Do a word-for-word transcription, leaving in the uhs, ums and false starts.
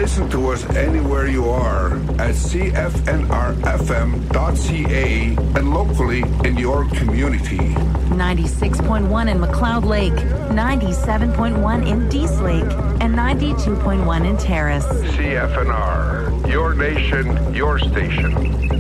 Listen to us anywhere you are at c f n r f m dot c a and locally in your community. ninety-six point one in McLeod Lake, ninety-seven point one in Dease Lake, and ninety-two point one in Terrace. C F N R, your nation, your station.